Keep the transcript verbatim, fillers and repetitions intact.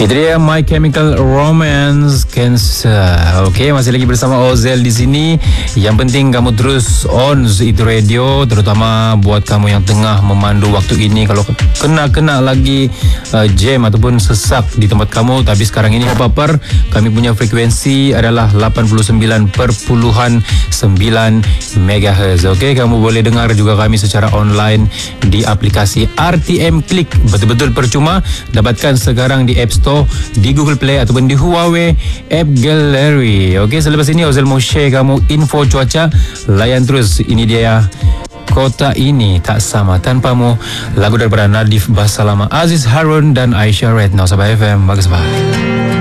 Itu dia My Chemical Romance Cancer. Okey, masih lagi bersama Ozel di sini. Yang penting kamu terus on itu radio, terutama buat kamu yang tengah memandu waktu ini. Kalau kena-kena lagi uh, jam ataupun sesak di tempat kamu, tapi sekarang ini apa per kami punya frekuensi adalah lapan puluh sembilan perpuluhan sembilan megahertz. Okey, kamu boleh dengar juga kami secara online di aplikasi R T M Click. Betul-betul percuma. Dapatkan sekarang di App Store, di Google Play ataupun di Huawei App Gallery. Okey, selepas ini Ozel mau share kamu info cuaca. Layan terus, ini dia Kota Ini Tak Sama Tanpamu, lagu daripada Nadif Basalama, Aziz Harun dan Aisyah Red. Now Sabah F M, bagus banget.